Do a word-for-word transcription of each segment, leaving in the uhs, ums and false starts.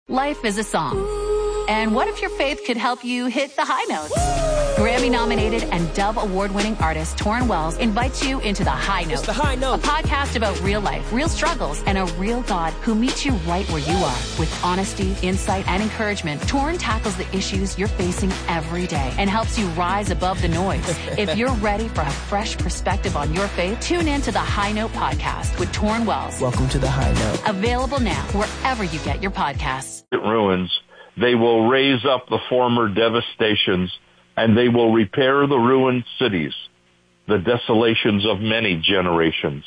Life is a song. And what if your faith could help you hit the high notes? Grammy-nominated and Dove Award-winning artist Torrin Wells invites you into The High Note. It's The High Note. A podcast about real life, real struggles, and a real God who meets you right where you are. With honesty, insight, and encouragement, Torrin tackles the issues you're facing every day and helps you rise above the noise. If you're ready for a fresh perspective on your faith, tune in to The High Note podcast with Torrin Wells. Welcome to The High Note. Available now wherever you get your podcasts. Ruins. They will raise up the former devastations, and they will repair the ruined cities, the desolations of many generations.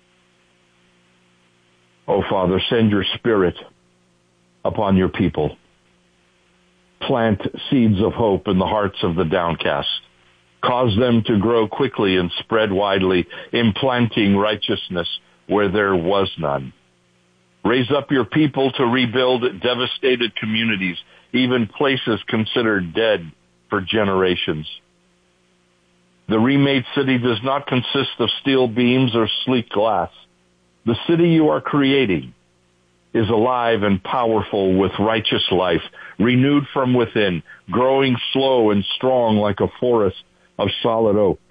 Oh, Father, send your Spirit upon your people. Plant seeds of hope in the hearts of the downcast. Cause them to grow quickly and spread widely, implanting righteousness where there was none. Raise up your people to rebuild devastated communities, even places considered dead for generations. The remade city does not consist of steel beams or sleek glass. The city you are creating is alive and powerful with righteous life, renewed from within, growing slow and strong like a forest of solid oak.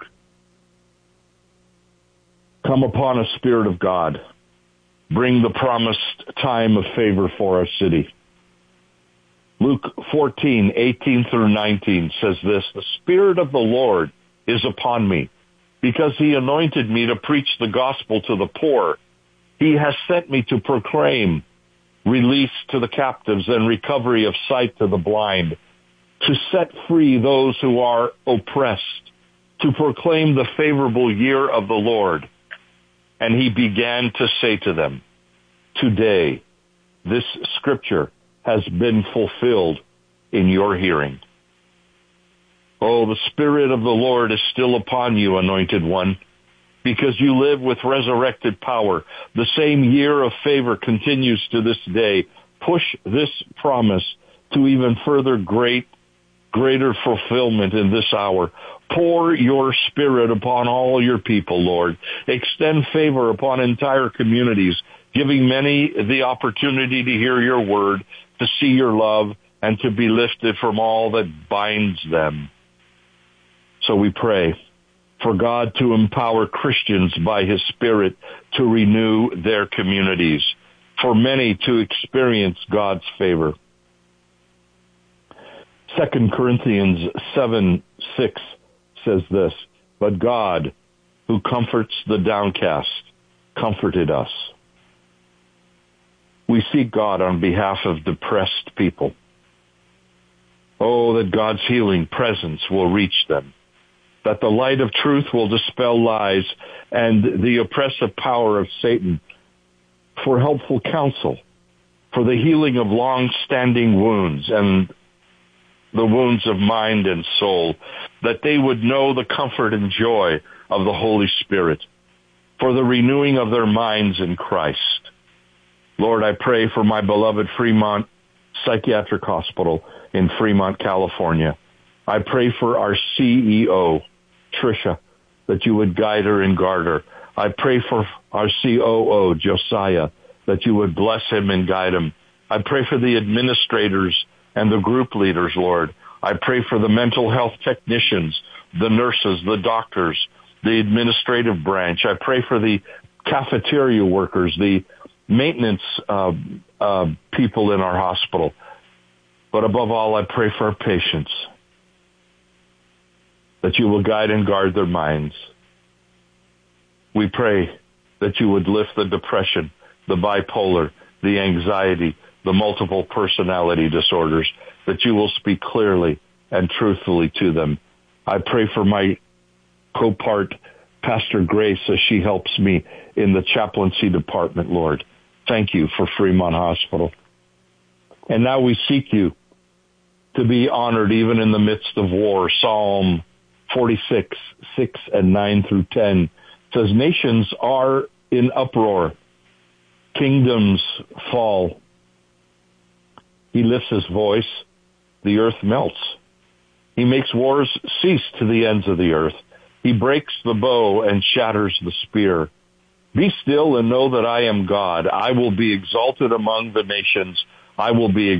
Come upon us, Spirit of God. Bring the promised time of favor for our city. Luke fourteen, eighteen through nineteen says this, "The Spirit of the Lord is upon me, because he anointed me to preach the gospel to the poor. He has sent me to proclaim release to the captives and recovery of sight to the blind, to set free those who are oppressed, to proclaim the favorable year of the Lord." And he began to say to them, "Today, this scripture has been fulfilled in your hearing." Oh, the Spirit of the Lord is still upon you, anointed one, because you live with resurrected power. The same year of favor continues to this day. Push this promise to even further great, greater fulfillment in this hour. Pour your Spirit upon all your people, Lord. Extend favor upon entire communities, giving many the opportunity to hear your word, to see your love, and to be lifted from all that binds them. So we pray for God to empower Christians by his Spirit to renew their communities, for many to experience God's favor. Second Corinthians seven, six says this, "But God, who comforts the downcast, comforted us." We seek God on behalf of depressed people. Oh, that God's healing presence will reach them, that the light of truth will dispel lies and the oppressive power of Satan, for helpful counsel, for the healing of long-standing wounds and the wounds of mind and soul, that they would know the comfort and joy of the Holy Spirit, for the renewing of their minds in Christ. Lord, I pray for my beloved Fremont Psychiatric Hospital in Fremont, California. I pray for our C E O, Tricia, that you would guide her and guard her. I pray for our C O O, Josiah, that you would bless him and guide him. I pray for the administrators and the group leaders, Lord. I pray for the mental health technicians, the nurses, the doctors, the administrative branch. I pray for the cafeteria workers, the maintenance uh, uh, people in our hospital. But above all, I pray for our patients, that you will guide and guard their minds. We pray that you would lift the depression, the bipolar, the anxiety, the multiple personality disorders, that you will speak clearly and truthfully to them. I pray for my co-part, Pastor Grace, as she helps me in the chaplaincy department, Lord. Thank you for Fremont Hospital. And now we seek you to be honored even in the midst of war. Psalm forty-six, six and nine through ten says, "Nations are in uproar. Kingdoms fall. He lifts his voice, the earth melts. He makes wars cease to the ends of the earth. He breaks the bow and shatters the spear. Be still and know that I am God. I will be exalted among the nations. I will be